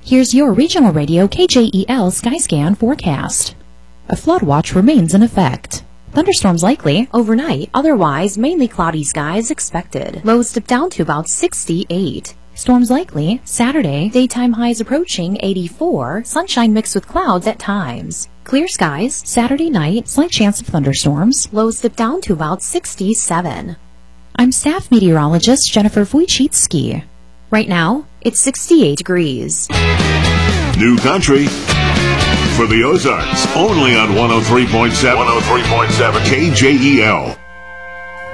Here's your regional radio KJEL Skyscan forecast. A flood watch remains in effect. Thunderstorms likely overnight, otherwise mainly cloudy skies expected. Lows dip down to about 68. Storms likely Saturday, daytime highs approaching 84, sunshine mixed with clouds at times. Clear skies Saturday night, slight chance of thunderstorms. Lows dip down to about 67. I'm staff meteorologist Jennifer Wojcicki. Right now, it's 68 degrees. New country for the Ozarks, only on 103.7 KJEL.